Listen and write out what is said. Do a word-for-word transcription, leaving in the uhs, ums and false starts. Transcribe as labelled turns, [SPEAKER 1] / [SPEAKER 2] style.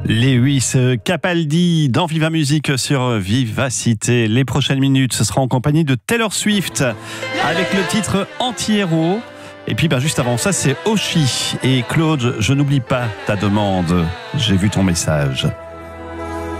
[SPEAKER 1] Lewis Capaldi dans Viva Musique sur Vivacité. Les prochaines minutes, ce sera en compagnie de Taylor Swift avec le titre Anti-héros. Et puis bah, juste avant ça, c'est Oshi et Claude. Je n'oublie pas ta demande. J'ai vu ton message.